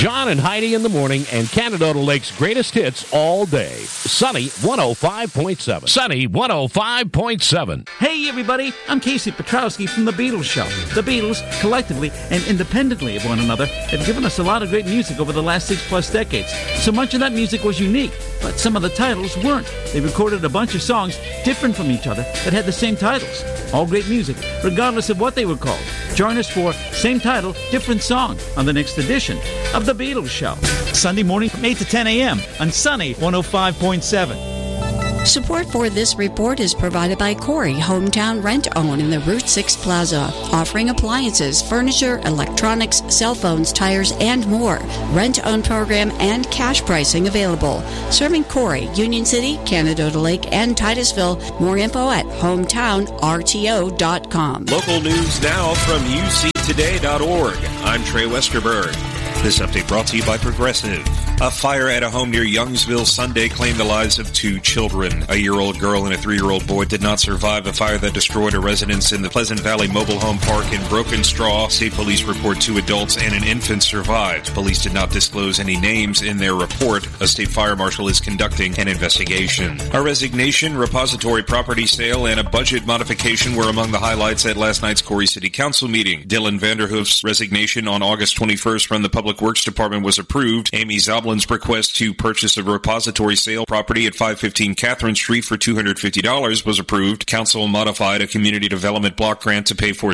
John and Heidi in the morning and Canada Lake's greatest hits all day. Sunny 105.7. Sunny 105.7. Hey everybody, I'm Casey Petrowski from The Beatles Show. The Beatles, collectively and independently of one another, have given us a lot of great music over the last 6+ decades. So much of that music was unique, but some of the titles weren't. They recorded a bunch of songs different from each other that had the same titles. All great music, regardless of what they were called. Join us for Same Title, Different Song on the next edition of The Beatles Show. Sunday morning from 8 to 10 a.m. on Sunny 105.7. Support for this report is provided by Corey Hometown Rent-Own in the Route 6 Plaza, offering appliances, furniture, electronics, cell phones, tires, and more. Rent-Own program and cash pricing available. Serving Corey, Union City, Canada Lake, and Titusville. More info at hometownrto.com. Local news now from uctoday.org. I'm Trey Westerberg. This update brought to you by Progressive. A fire at a home near Youngsville Sunday claimed the lives of 2 children. A year-old girl and a 3-year-old boy did not survive a fire that destroyed a residence in the Pleasant Valley Mobile Home Park in Broken Straw. State police report 2 adults and an infant survived. Police did not disclose any names in their report. A state fire marshal is conducting an investigation. A resignation, repository property sale, and a budget modification were among the highlights at last night's Corey City Council meeting. Dylan Vanderhoof's resignation on August 21st from the Public Works Department was approved. Amy Zoblin's request to purchase a repository sale property at 515 Catherine Street for $250 was approved. Council modified a community development block grant to pay for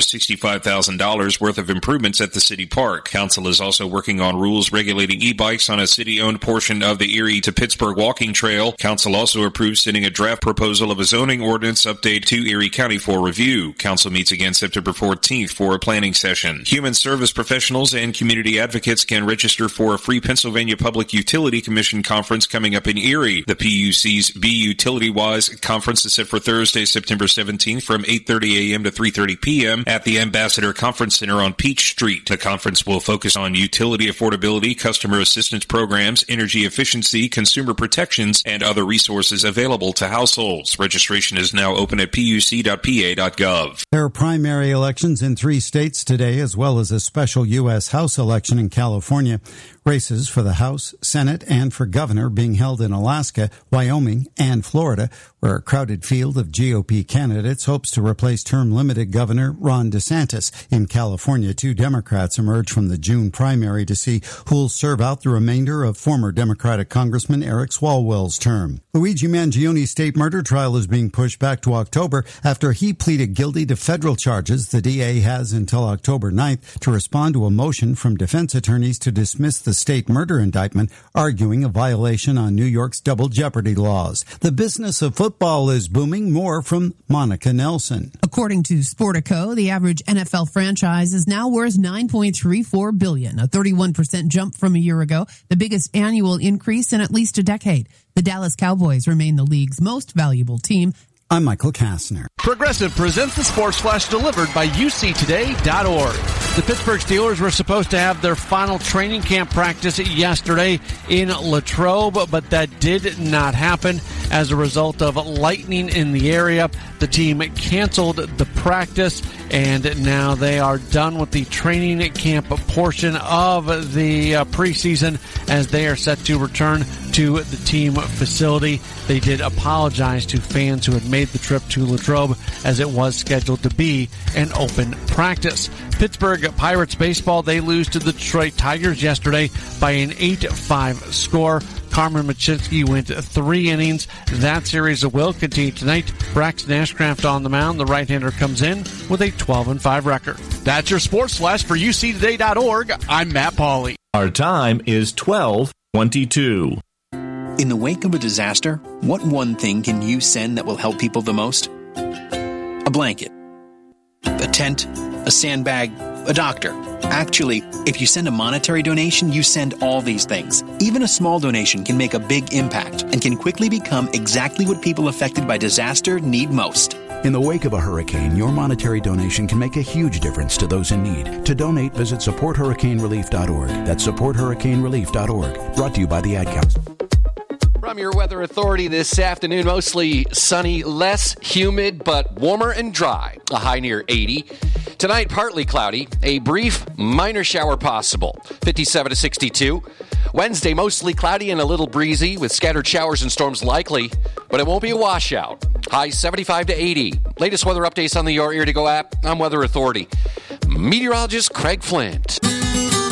$65,000 worth of improvements at the city park. Council is also working on rules regulating e-bikes on a city-owned portion of the Erie to Pittsburgh walking trail. Council also approved sending a draft proposal of a zoning ordinance update to Erie County for review. Council meets again September 14th for a planning session. Human service professionals and community advocates can register for a free Pennsylvania Public Utility Commission conference coming up in Erie. The PUC's Be Utility Wise conference is set for Thursday, September 17th from 8:30 a.m. to 3:30 p.m. at the Ambassador Conference Center on Peach Street. The conference will focus on utility affordability, customer assistance programs, energy efficiency, consumer protections, and other resources available to households. Registration is now open at puc.pa.gov. There are primary elections in 3 states today, as well as a special U.S. House election in California. Races for the House, Senate, and for governor being held in Alaska, Wyoming, and Florida, where a crowded field of GOP candidates hopes to replace term-limited Governor Ron DeSantis. In California, 2 Democrats emerged from the June primary to see who'll serve out the remainder of former Democratic Congressman Eric Swalwell's term. Luigi Mangioni's state murder trial is being pushed back to October after he pleaded guilty to federal charges. The DA has until October 9th to respond to a motion from defense attorneys to dismiss the state murder indictment, arguing a violation on New York's double jeopardy laws. The business of football is booming. More from Monica Nelson. According to Sportico, the average NFL franchise is now worth $9.34 billion, a 31% jump from a year ago, the biggest annual increase in at least a decade. The Dallas Cowboys remain the league's most valuable team. I'm Michael Kastner. Progressive presents the Sports Flash delivered by uctoday.org. The Pittsburgh Steelers were supposed to have their final training camp practice yesterday in Latrobe, but that did not happen as a result of lightning in the area. The team canceled the practice, and now they are done with the training camp portion of the preseason as they are set to return to the team facility. They did apologize to fans who had made the trip to Latrobe as it was scheduled to be an open practice. Pittsburgh Pirates baseball, they lose to the Detroit Tigers yesterday by an 8-5 score. Carmen Machinsky went 3 innings. That series will continue tonight. Braxton Ashcraft on the mound. The right-hander comes in with a 12-5 record. That's your Sports Flash for uctoday.org. I'm Matt Pauley. Our time is 12:22. In the wake of a disaster, what one thing can you send that will help people the most? A blanket, a tent, a sandbag, a doctor. Actually, if you send a monetary donation, you send all these things. Even a small donation can make a big impact and can quickly become exactly what people affected by disaster need most. In the wake of a hurricane, your monetary donation can make a huge difference to those in need. To donate, visit supporthurricanerelief.org. That's supporthurricanerelief.org. Brought to you by the Ad Council. From your weather authority this afternoon, mostly sunny, less humid, but warmer and dry. A high near 80. Tonight, partly cloudy, a brief minor shower possible, 57 to 62. Wednesday, mostly cloudy and a little breezy with scattered showers and storms likely, but it won't be a washout. High 75 to 80. Latest weather updates on the Your Ear to Go app. I'm Weather Authority. Meteorologist Craig Flint.